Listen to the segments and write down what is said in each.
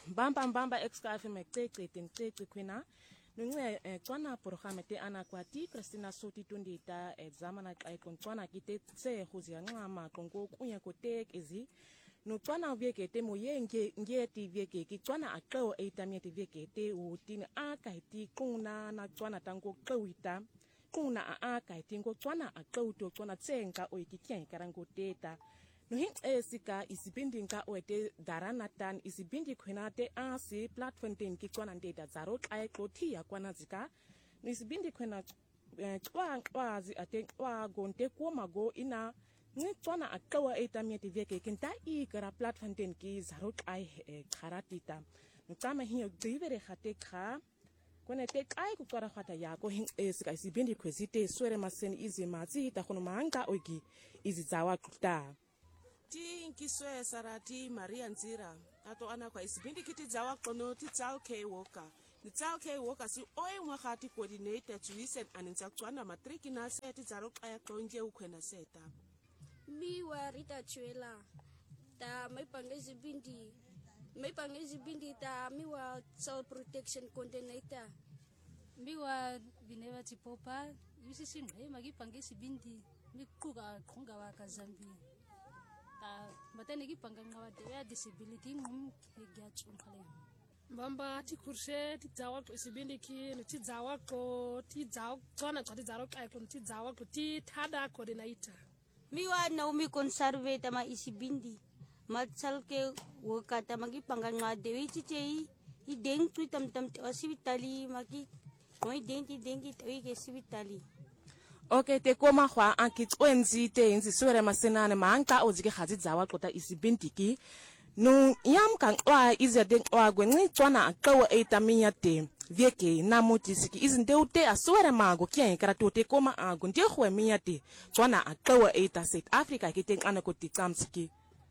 Mbamba excave mecece kwina. Nunge twana programa te ana kwati Christina Soti tundita examana twana kite tse khuzia ngama kongo kunya kotek ezi. No twana viekete moye ngeti viekeke twana akeo eitamieti viekete utin akaiti kuna na twana tango kwita. Kuna akaiti ngo twana akeo to twana tsenga oikikien karango teta. Nuhin sika isibindinga oete daranatan isibindi kwenate asi platform ki kwana ndeta zarot ay klotia kwana zika nu isibindi kwena kwazi ate kwa gonte komago ina ni kwana akawa etamieti veke kinta ikara platform ki zarot ay karatita nu kama hiyo divere khate kha kone te kai ku kwara khata yako hin sika isibindi kwezite swere maseni izimazi ta khono manga ogi izizawa kuta Nkiswe sarati Maria Nzira ato ana kwa isibindi kiti zawa kono ti tsao K Walker ni tsao K Walker si oe mwakati coordinator tuisen aninza kwana matriki na seti zaro kaya konje ukwena seta mi wa Rita Chwela ta mai pangezi bindi ta mi wa child protection coordinator mi wa Bineva Tipopa yusi sinwe magi pangezi bindi mi kuga konga wa kazambi matane ki panganga wa de disability ngum hegya chunkhale mbamba ti kurse ti jawa ko isibindi ki ti jawa ko ti jaw tsona tsati jaro kai ko ti jawa ko ti thada coordinator miwa Naomi conserve tama isibindi matsal ke wokata magi panganga de wi chei I deng tu tam hospitali magi moi dengi tawi ke hospitali. Okay, te koma kwa ankitwenzi te inzi swere masenane maanka ozike khazi zawa kota isibintiki no yam kan wa izade wa gwenni twana akawa etaminya te vieke na motisiki izinde ute aswere mago kien karato te koma ago ndie khwe minya te twana akawa eta South Africa kite ana koti tsamsiki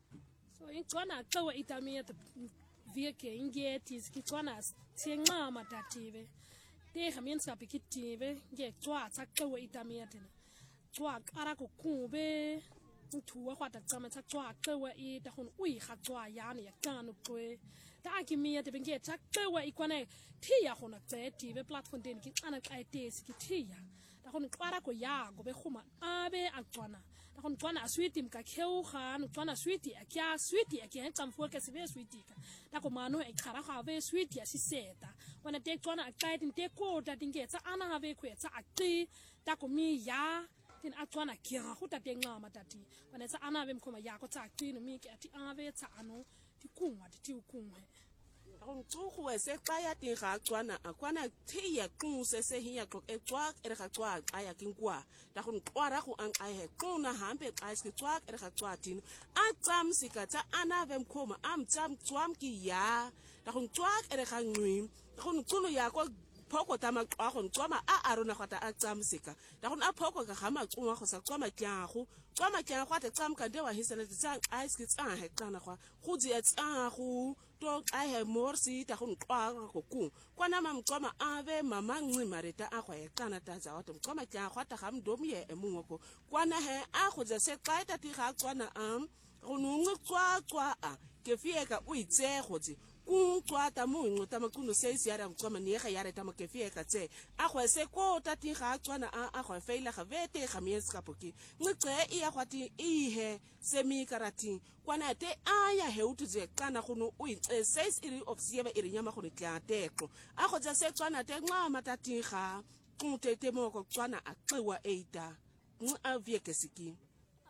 so in twana akawa etaminya te vieke ngeti ski twana tsenga matative te khamien sa pikitive nge twa tsakawa itamiya tena twa ara ko kube tuwa kwata tsama tswa twa ita khon ui khatwa yani ya kanu kwe ta akimiya te benge tsakawa ikwane thiya khona tsetive platform den ki ana kaitesi ki thiya ta khon kwara ko ya go be khuma abe akwana ta khon twana aswiti mka kheu khan twana switi akya tsamfo ke sebe switi ka ta ko mano e khara kha ve switi asiseta wana te twana akaiti te ko ta dingetsa ana have kwetsa aqi ta ko mi ya tin atwana kira khuta te ngama tati wana tsa ana be mkhoma ya ko tsa aqi no mi ke ati ave tsa ano ti kungwa ti ukungwe Akong tsukhwe se kaya ti ga tswana akwana thiya quse se hiya qok e tswak ere ga tswa aya kinkwa ta khon qwara go an aye qona hambe xa ski tswak ere ga tswa tin a tsam sikatsa ana ve mkhoma am tsam tswam ki ya ta khon tswak ere ga ngwi ta khon tsulo ya ko phoko tama xa go tswama a arona gata a tsam sika ta khon a phoko ga gama tswa go sa tswama kyago ta tsam ka dewa hisela tsa ice ski tsa he tsana go di tsa go to I have more seat a hun kwaku. Kwana mamkoma ave mama marita a quaetana taza autumn. Koma kya what a ham domie a mungo. Kwana he a who the set quite at the hakwana runungu kwa a kefieka uitse hoti. Kwata mungo tamakuno says yaram koma near yaretama kefieka te. A se ko tati hakwana a faila havete hamies kapoki. Nute ia wati he semi karati. Kwana te aya heutuze kana kuno uit says iri of sieva iri nyama kuni teko. A hoja se twana te matati ha. Kunte moko twana a klewa eita. A viekesiki.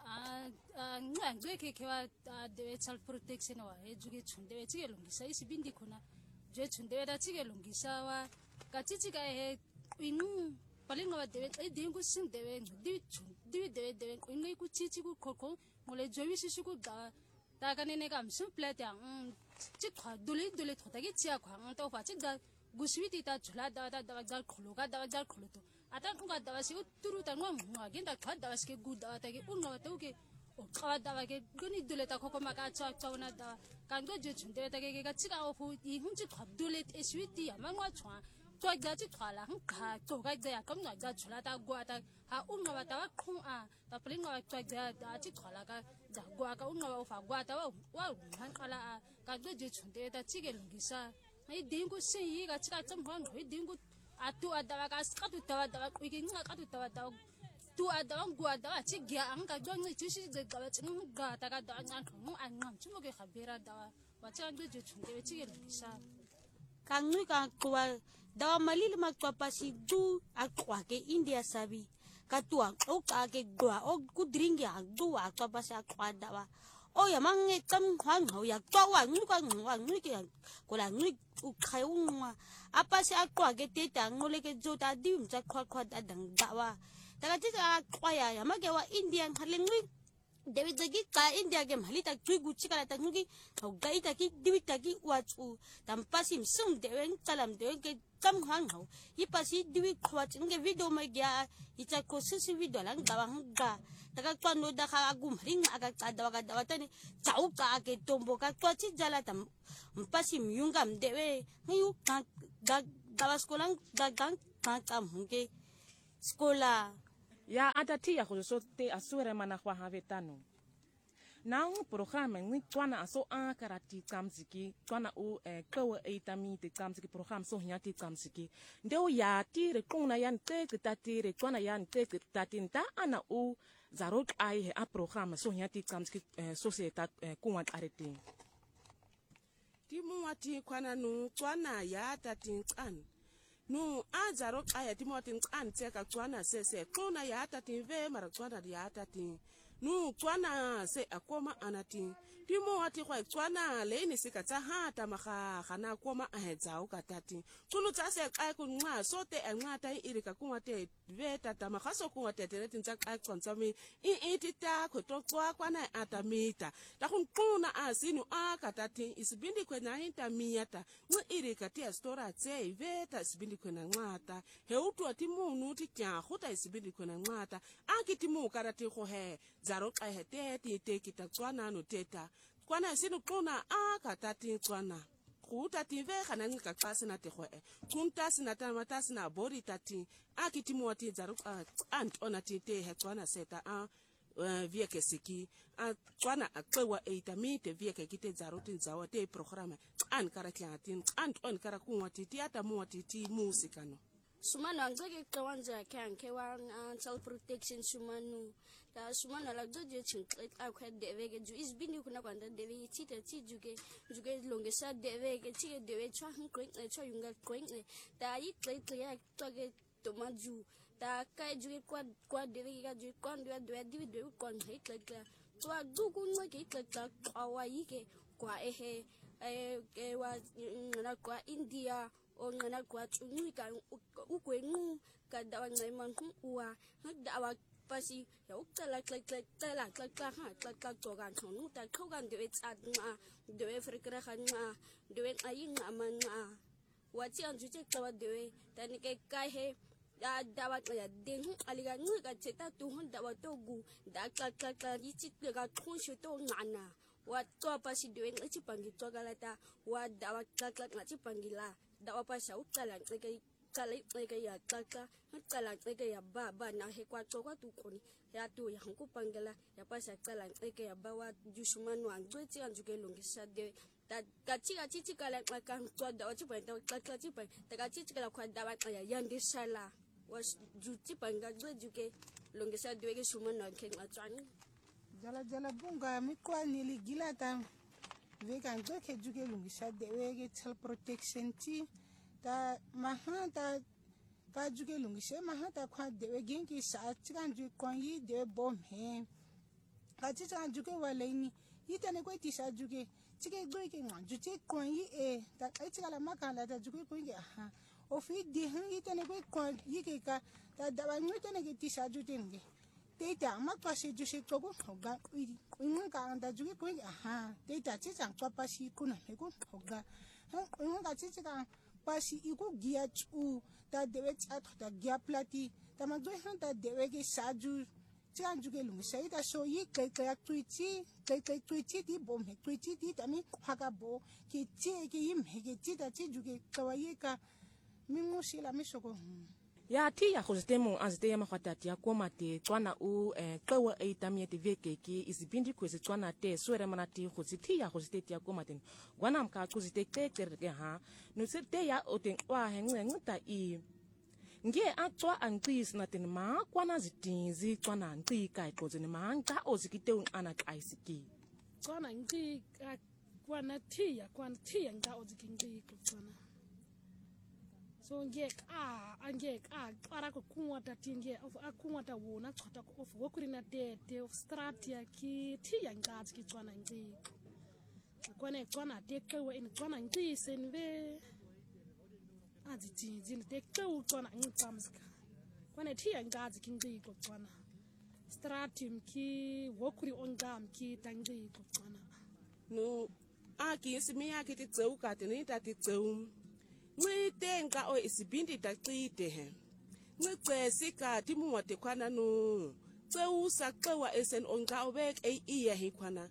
Ngwe ke wa de child protection wa ejuge chunde chige lungisa isibindi khona je chunde da chige lungisa wa kachichi ka he inu palinga wa de dingu sing de ingai ku chichi ku khoko ngole jowi sisu ku da kanene kam simple ta chi kha dule thota gi chia khang to fa chi da guswiti ta chula da gal kholo to ata kunga da wasi uturu ta ngwa ginda khada wasi ke guda ta ke unga ta ke o khada ke gani dule ta khoko maka cha na da kan go je chunde ta ke ga chiga ofu I hunji khadule te switi amangwa chwa to ga chi khala kha to ga ja kam na ga chula ta gwa ta ha unga ta khung a ta plinga wa to ga da chi khala ka ja gwa ka unga wa fa gwa ta wa han khala ka ngado je chunde ta chige lungisa ai dingu si ga chika chamhang hoi dingu atu adawa ka skatu tawa dawa kwiki nga katu tawa dawa tu adawa gua dawa chigya anga dong chi shi je dawa ching ga ta ga dawa ngang mu angam chumo ke khabera dawa wa cha ngado je chunde chige lungisa kangui ka kwa dawa malil makwa pasi du akwa ke India sabi katua o ka ke gua o kudring ya gua kwa pasi akwa dawa o ya mange kam hang ho ya kwa ngu ka ngu ke ko la ngu u khai unwa apa si akwa ke teta ngole ke jota dim cha kwa da dang dawa daga ti akwa ya ma ke wa Indian halengui dewi jagi ka India ke mali ta chui guchi kala ta ngi au gai ta ki diwi ta ki wachu tampa sim sum dewen salam dewen ke kam hang ho ipasi diwi khwach nge video ma gya icha ko sisi video lang gawang ga daga kwano da ka agum ring aga dawa ka dawa tani chau ka ke tombo ka kwachi jala tam mpasi myungam dewe ngayu ka dawa sekolah dagang ka mungke sekolah ya atati ya kuso te asure mana kwa havetano na un programa ni twana aso an karati kamsiki twana o kawa eitami te kamsiki program so nyati kamsiki ndeo ya ti re kona yan te tati re twana yan te tati nta ana o zarot ai a programa so nyati kamsiki societa kuwa arete timu wati kwana nu twana ya tati kan nu azaro aya timotin an tseka twana sese kona ya tati ve mara twana ya tati nu twana se akoma anati timo wati kwa twana leni sikata hata maka khana koma ahedzao katati tunu tsase ai kunwa sote enqata irika kunwate ve tata makhaso kunwate tereti ntsak ai konsami itita khotokwa kwana atamita ta kunquna asinu akatati isibindi kwena intamiyata ngu irika ti stora tse veta isibindi kwena nqata heutu atimunu ti kya khota isibindi kwena nqata akitimu karati kho he zaro ai hete ti kita tswana no teta kwana sinu kuna akatati tswana kuta tive khana ngika kasina te khoe kunta sina tamata sina bori tati akitimu wati zaro ant onati te he tswana seta vieke siki tswana akwewa eitamite vieke kite zaro tin zawa te programa an karaklatin ant on karakunwati ti atamuwati ti musikano Sumano ang zagi kawanza kang kewang child protection sumano ta sumano la jojo chinklet akwa devege ju is bini kuna kwanda devege tita ti juge longesa devege ti dewe chwa hnkring chwa yunga kring ta yi klet ya toge tomaju ta kai juge kwa devege ga ju kwa dewe divi kwa hei klet twa dugu ngake klet kwa yike kwa ehe wa na kwa India o ngana kwa tsunui ka ukwengu ka dawa ngai manku uwa dawa pasi ya ukala tala ha togan thonu ta khogan dewe tsadma dewe frikra khanma dewe ayi ngamanga wati anjuje tawa dewe tanike kai he dawa ya dengu aliga ngu ka cheta tuhun dawa togu da yichi ga thonshu to ngana wa to pasi dewe ngachi pangi togalata wa dawa ngachi pangila dawa pasha ukala ngai ya kaka ukala ngai ya baba na he kwa to kwa tukoni ya tu ya hanku pangela ya pasha kala ngai ya bawa jushumanu angweti anjuke longisa de ta kachi kala kaka to dawa chipa to kaka chipa ta kachi kala kwa dawa ya yandi sala was juti panga juke longisa de ke shumanu ke ngachani jala bunga mikwa nili gilata vegan ke juke lungisa de wege child protection ti ta mahata ka juke lungisa mahata kwa de wege ki sa chikan ju konyi de bom he ka chikan juke walaini itane ko ti sa juke chike gbe ke ngan ju ti konyi ta ai chikala makala ta juke konyi ha ofi de han itane ko kon yike ka ta dawa nyutane ke ti sa jute nge Data makpasi jusi togo hoga inga ka anda juki koi data chichang papasi kuna meko hoga inga ka chichang pasi iku gia chu ta dewe chat ta gia plati ta magdo ta dewe ke saju chichang juki lungi sai ta so yi kai twitchi di bom he twitchi di tami haga bo ki yim he ke chita chi juki kawaye ka mingu sila misoko ya thi ya go temo as te ya magwata ya koma te tswana o qewa e tamye te veke ki izibindi kwezi tswana te swere manati go thi ya go te ya koma te gwana mka go te ke ha no se te ya o te kwa hengwe ngta I nge atwa angqis na te ma kwana zitinzi tswana ngqi ka ixoze ne ma nka o zikite un ana kaisiki tswana ngi kwana thiya nga ozikingi tswana so nge ara ko kunwata tinge of akunwata wona chota ko of wokurina tete of stratia ki thiya nga ki tswana ngi kwana tswana te kewe in tswana ngi senve azitini te kewe tswana ngi tsamska kwana thiya nga ki ngi ko tswana stratum ki wokuri ongam ki tangi ko tswana no aki simia ki te tseu ka te ni ta te tseu ngi tenga o isibindi ta qite he ngi tsesika ti muwa te kwana no tseu sa qewa esen onga obek e iya hi kwana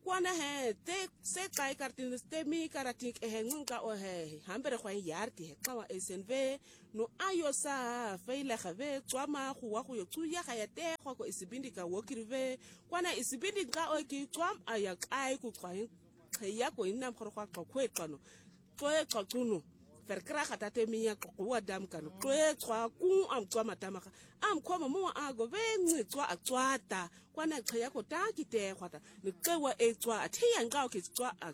he te se kai kartin te mi karatik he ngunga o he hambere khwa yarti he qawa esen ve no ayo sa feile khave tswama khuwa khu yo tsuya ga ya te khwa ko isibindi ka wokirive kwana isibindi nga o ki tswam aya kai ku khwa ya ko inam khoro khwa khwetano tsoe tsuno verkra khata te mi ya ko wa dam kan tsoe tswa ku am tswa matama am khoma mo a go ve ngi tswa a tswata kwana khaya ko ta ki te khwata ni qewa e tswa athi ya nga o ki tswa a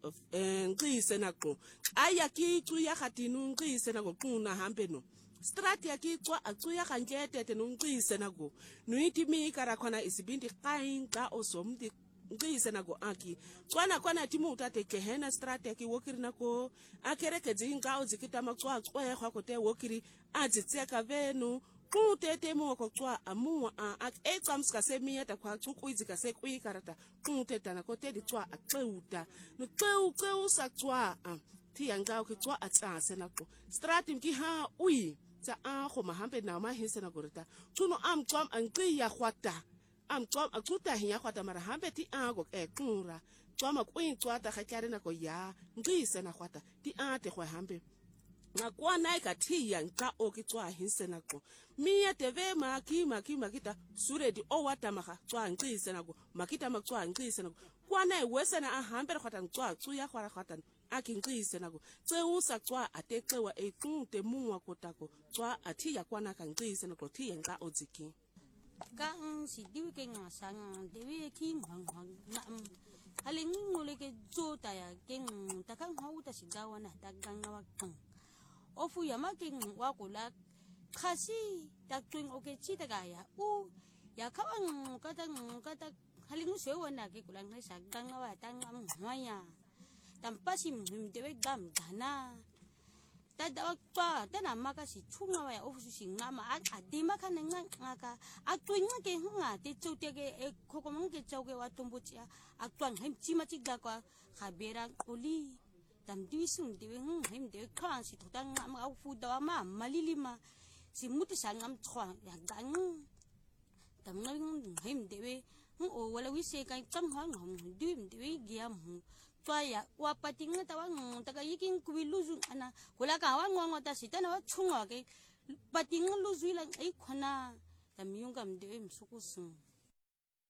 ngise na ko aya ki tsu ya khatinu ngise na ko kuna hambe no strati ya ki tswa a tsu ya khangete te no ngise na go nuiti mi kara khona isibindi qainga osomdi ngise na go aki kwana timu utate kehena strati ya ki wokiri na ko akereke dzinga o zikita matswa tswa ya khwa te wokiri adzitseka venu tete mo ko tswa amu a etsamska semia ta kwa tsukuizika se kuikarata tete na ko te di tswa a tseuta no tseu sa tswa ti yanga ko tswa a tsa se na ko stratum ki ha ui tsa a go mahambe na ma hise na gorita tsuno am tswam an ya khwata am tswam a tsuta hi ya khwata mara hambe ti a go e kura tswama kuin tswa ta khakare na ko ya ngise na khwata ti a te khwa hambe na kwana ka thiya nka o ki tswa hise na ko miya teve makita sure di o wata maka tswa ngise na ko makita matswa ngise na ko kwana wese na ahambe khwata tswa tsu ya khwara khwata aki ngise na ko tseu sa tswa ateqewa e kunte muwa kotako tswa athiya kwana ka ngise na ko thiya nka o dziki ka si diwi ke ngasang dewi ki ngwang na aling ngule ke tsota ya ke takang hauta sigawa na tagang na wakang ofu yamaking wakula kasi taktuing oke chita gaya ya kawang kata halingu sewa na ke kulang na sagang na tangam ngaya tampasim dewe gam dana tadawak pa tanama kasi chunga wa ofu sing nama adima kan ngaka aktuing ke hunga te chote ke kokomong ke chauke wa tumbuchia aktuang hem chimachi gakwa khabera uli tam diwisung dewe hem dewe khan si thotang am au fu dawa ma malilima si muti sangam chwa ya gang tam ngang hem dewe o wala wi se kai chang hang hom dim dewe giam hu twa ya wa pating tawang taga yiking kuiluzu ana kula ka wa ngwa ta sitana wa chunga ke pating luzu lang ai khona tam yungam dewe msukusu